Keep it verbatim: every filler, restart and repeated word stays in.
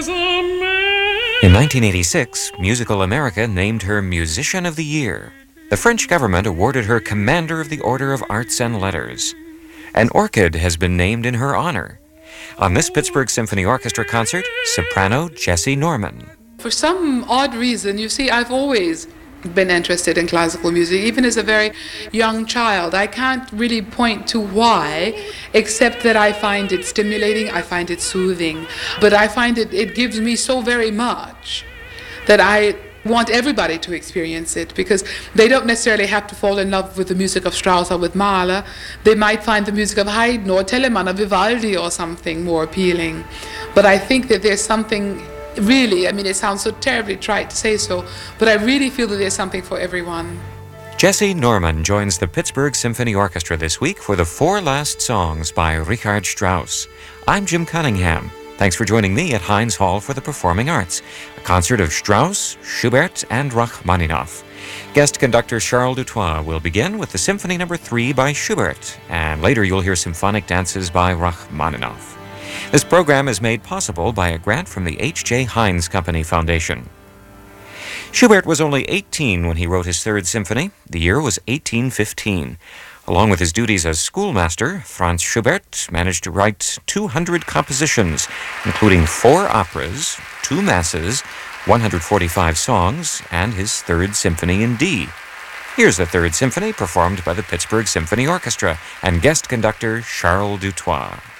In nineteen eighty-six, Musical America named her Musician of the Year. The French government awarded her Commander of the Order of Arts and Letters. An orchid has been named in her honor. On this Pittsburgh Symphony Orchestra concert, soprano Jessye Norman. For some odd reason, you see, I've always been interested in classical music, even as a very young child. I can't really point to why, except that I find it stimulating, I find it soothing, but I find it, it gives me so very much that I want everybody to experience it, because they don't necessarily have to fall in love with the music of Strauss or with Mahler. They might find the music of Haydn or Telemann or Vivaldi or something more appealing. But I think that there's something really, I mean, it sounds so terribly trite to say so, but I really feel that there's something for everyone. Jessye Norman joins the Pittsburgh Symphony Orchestra this week for the Four Last Songs by Richard Strauss. I'm Jim Cunningham. Thanks for joining me at Heinz Hall for the Performing Arts, a concert of Strauss, Schubert, and Rachmaninoff. Guest conductor Charles Dutoit will begin with the Symphony Number three by Schubert, and later you'll hear symphonic dances by Rachmaninoff. This program is made possible by a grant from the H J. Heinz Company Foundation. Schubert was only eighteen when he wrote his Third Symphony. The year was eighteen fifteen. Along with his duties as schoolmaster, Franz Schubert managed to write two hundred compositions, including four operas, two masses, one hundred forty-five songs, and his Third Symphony in D. Here's the Third Symphony performed by the Pittsburgh Symphony Orchestra and guest conductor Charles Dutoit.